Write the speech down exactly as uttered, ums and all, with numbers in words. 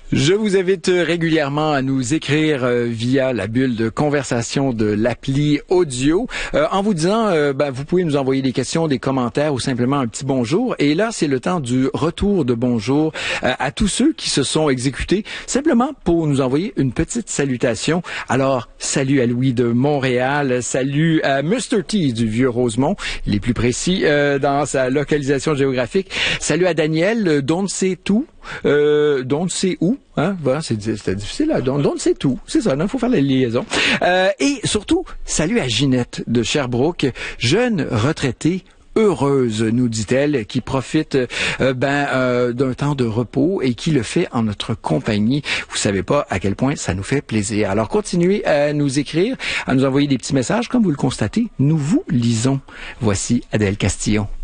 Je vous invite régulièrement à nous écrire euh, via la bulle de conversation de l'appli audio euh, en vous disant, euh, ben, vous pouvez nous envoyer des questions, des commentaires ou simplement un petit bonjour. Et là, c'est le temps du retour de bonjour euh, à tous ceux qui se sont exécutés simplement pour nous envoyer une petite salutation. Alors, salut à Louis de Montréal, salut à mister T du Vieux-Rosemont, il est plus précis euh, dans sa localisation géographique. Salut à Daniel, don't say tout. Euh, don't say où, hein, voilà, c'est, c'est difficile, là. Don't, don't say tout, c'est ça, il faut faire la liaison. Euh, et surtout, salut à Ginette de Sherbrooke, jeune retraitée, heureuse, nous dit-elle, qui profite euh, ben euh, d'un temps de repos et qui le fait en notre compagnie. Vous savez pas à quel point ça nous fait plaisir. Alors continuez à nous écrire, à nous envoyer des petits messages, comme vous le constatez, nous vous lisons. Voici Adèle Castillon.